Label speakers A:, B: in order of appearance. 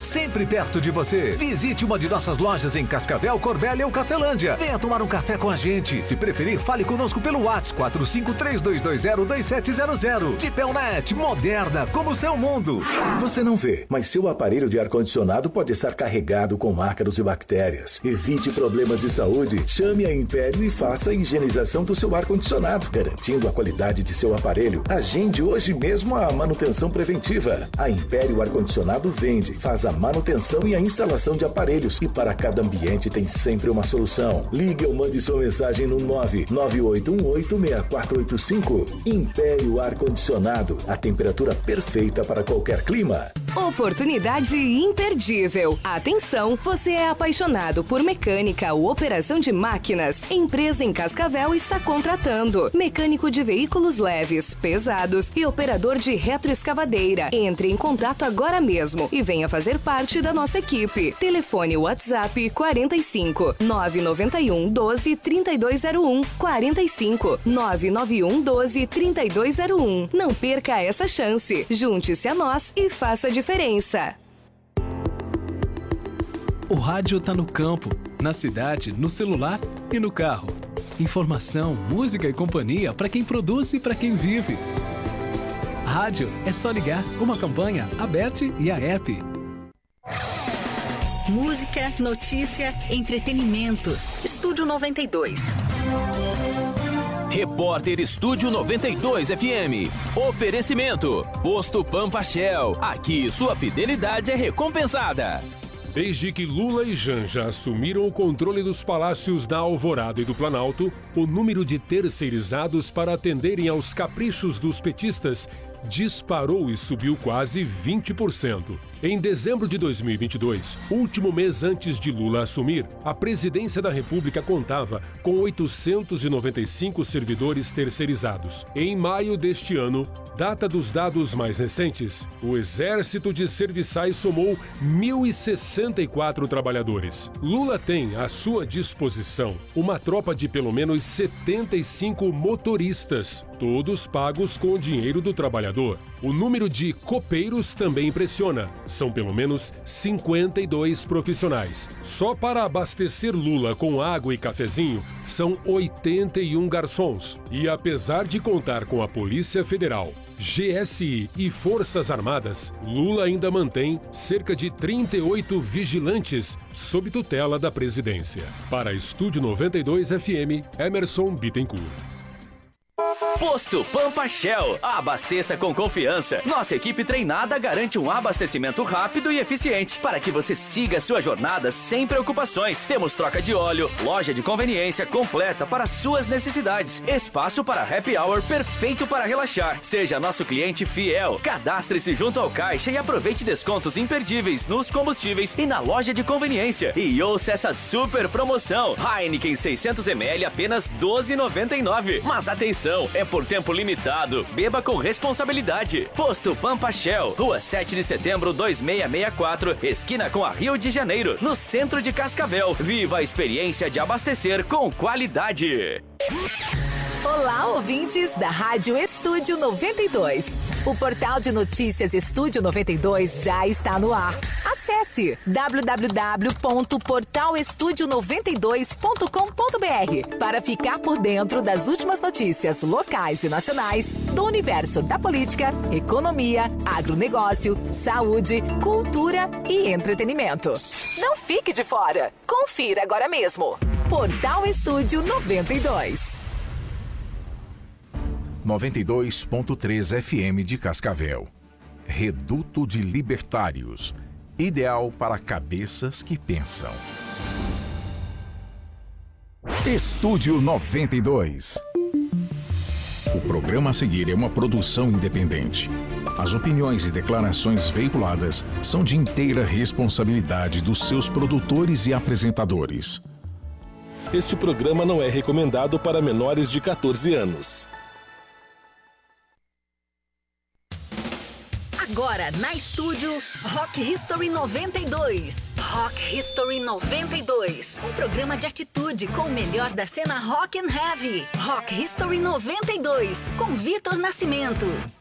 A: sempre perto de você. Visite uma de nossas lojas em Cascavel, Corbélia ou Cafelândia. Venha tomar um café com a gente. Se preferir, fale conosco pelo WhatsApp 4532202700. Tipelnet, moderna como o seu mundo.
B: Você não vê, mas seu aparelho de ar-condicionado pode estar carregado com ácaros e bactérias. Evite problemas de saúde. Chame a Império e faça a higienização do seu ar-condicionado, garantindo a qualidade de seu aparelho. Agende hoje mesmo a manutenção preventiva. A Império Ar-Condicionado vende, faz a manutenção e a instalação de aparelhos. E para cada ambiente tem sempre uma solução. Ligue ou mande sua mensagem no 998186485. Império Ar-Condicionado. A temperatura perfeita para qualquer clima.
C: Oportunidade imperdível. Atenção, você é apaixonado por mecânica ou operação de máquinas? Empresa em Cascavel está contratando mecânico de veículos leves, pesados e operador de retroescavadeira. Entre em contato agora mesmo e venha fazer parte da nossa equipe. Telefone WhatsApp 45 991 12 3201 45 991 12 3201. Não perca essa chance. Junte-se a nós e faça a diferença.
D: O rádio tá no campo, na cidade, no celular e no carro. Informação, música e companhia para quem produz e para quem vive. Rádio é só ligar. Uma campanha aberta e a app.
E: Música, notícia, entretenimento. Estúdio 92.
F: Repórter Estúdio 92 FM. Oferecimento. Posto Pampa Shell. Aqui sua fidelidade é recompensada.
G: Desde que Lula e Janja assumiram o controle dos palácios da Alvorada e do Planalto, o número de terceirizados para atenderem aos caprichos dos petistas disparou e subiu quase 20%. Em dezembro de 2022, último mês antes de Lula assumir, a presidência da República contava com 895 servidores terceirizados. Em maio deste ano, data dos dados mais recentes, o Exército de Serviçais somou 1.064 trabalhadores. Lula tem à sua disposição uma tropa de pelo menos 75 motoristas, todos pagos com o dinheiro do trabalhador. O número de copeiros também impressiona. São pelo menos 52 profissionais. Só para abastecer Lula com água e cafezinho, são 81 garçons. E apesar de contar com a Polícia Federal, GSI e Forças Armadas, Lula ainda mantém cerca de 38 vigilantes sob tutela da presidência. Para Estúdio 92 FM, Emerson Bittencourt.
F: Posto Pampa Shell. Abasteça com confiança. Nossa equipe treinada garante um abastecimento rápido e eficiente para que você siga sua jornada sem preocupações. Temos troca de óleo, loja de conveniência completa para suas necessidades, espaço para happy hour perfeito para relaxar. Seja nosso cliente fiel. Cadastre-se junto ao caixa e aproveite descontos imperdíveis nos combustíveis e na loja de conveniência. E ouça essa super promoção. Heineken 600ml apenas R$ 12,99. Mas atenção, é por tempo limitado. Beba com responsabilidade. Posto Pampa Shell, Rua 7 de Setembro 2664, esquina com a Rio de Janeiro, no centro de Cascavel. Viva a experiência de abastecer com qualidade.
H: Olá, ouvintes da Rádio Estúdio 92. O portal de notícias Estúdio 92 já está no ar. Acesse www.portalestudio92.com.br para ficar por dentro das últimas notícias locais e nacionais do universo da política, economia, agronegócio, saúde, cultura e entretenimento. Não fique de fora. Confira agora mesmo. Portal Estúdio 92.
I: 92.3 FM de Cascavel. Reduto de Libertários. Ideal para cabeças que pensam. Estúdio 92. O programa a seguir é uma produção independente. As opiniões e declarações veiculadas são de inteira responsabilidade dos seus produtores e apresentadores.
J: Este programa não é recomendado para menores de 14 anos.
E: Agora na Estúdio Rock History 92. Rock History 92. Um programa de atitude com o melhor da cena rock and heavy. Rock History 92 com Vitor Nascimento.